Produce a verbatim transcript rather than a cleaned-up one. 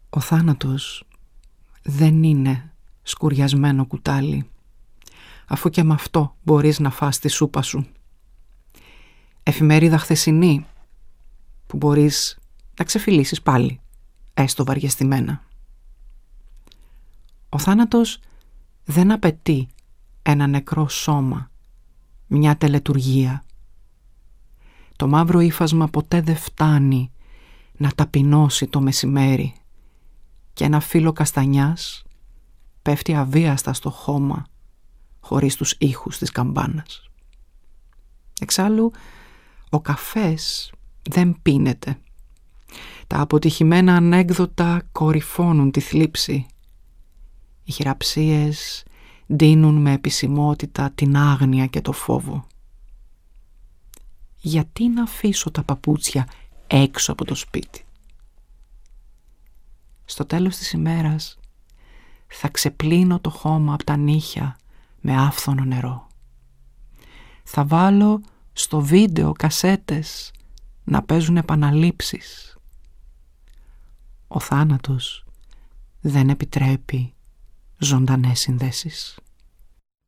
Ο θάνατος δεν είναι σκουριασμένο κουτάλι, αφού και με αυτό μπορείς να φας τη σούπα σου. Εφημερίδα χθεσινή που μπορείς να ξεφυλίσεις πάλι, έστω βαριεστημένα. Ο θάνατος δεν απαιτεί ένα νεκρό σώμα, μια τελετουργία. Το μαύρο ύφασμα ποτέ δεν φτάνει να ταπεινώσει το μεσημέρι και ένα φύλλο καστανιάς πέφτει αβίαστα στο χώμα χωρίς τους ήχους της καμπάνας. Εξάλλου, ο καφές δεν πίνεται. Τα αποτυχημένα ανέκδοτα κορυφώνουν τη θλίψη. Οι χειραψίες ντύνουν με επισημότητα την άγνοια και το φόβο. Γιατί να αφήσω τα παπούτσια έξω από το σπίτι? Στο τέλος της ημέρας θα ξεπλύνω το χώμα από τα νύχια με άφθονο νερό. Θα βάλω στο βίντεο κασέτες να παίζουν επαναλήψεις. Ο θάνατος δεν επιτρέπει ζωντανές συνδέσεις.